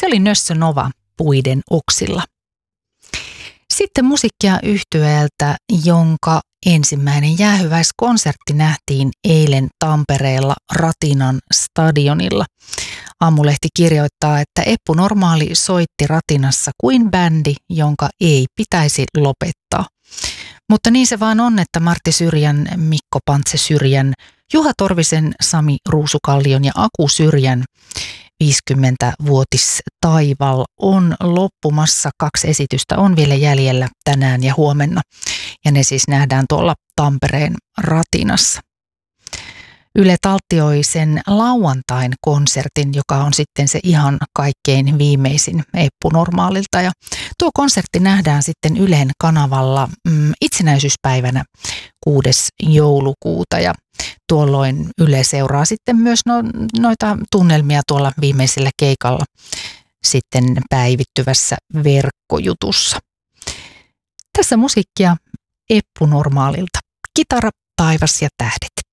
Se oli Nössö Nova Puiden oksilla. Sitten musiikkia yhtyeeltä, jonka ensimmäinen jäähyväiskonsertti nähtiin eilen Tampereella Ratinan stadionilla. Aamulehti kirjoittaa, että Eppu Normaali soitti Ratinassa kuin bändi, jonka ei pitäisi lopettaa. Mutta niin se vaan on, että Martti Syrjän, Mikko Pantse Syrjän, Juha Torvisen, Sami Ruusukallion ja Aku Syrjän 50-vuotistaival on loppumassa. 2 esitystä on vielä jäljellä tänään ja huomenna. Ja ne siis nähdään tuolla Tampereen Ratinassa. Yle taltioi sen lauantain konsertin, joka on sitten se ihan kaikkein viimeisin Eppu Normaalilta. Ja tuo konsertti nähdään sitten Ylen kanavalla itsenäisyyspäivänä 6. joulukuuta. Ja tuolloin Yle seuraa sitten myös noita tunnelmia tuolla viimeisellä keikalla sitten päivittyvässä verkkojutussa. Tässä musiikkia Eppu Normaalilta. Kitara, taivas ja tähdet.